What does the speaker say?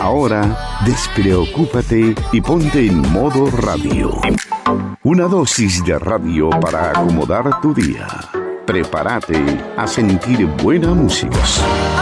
Ahora, despreocúpate y ponte en modo radio. Una dosis de radio para acomodar tu día. Prepárate a sentir buena música.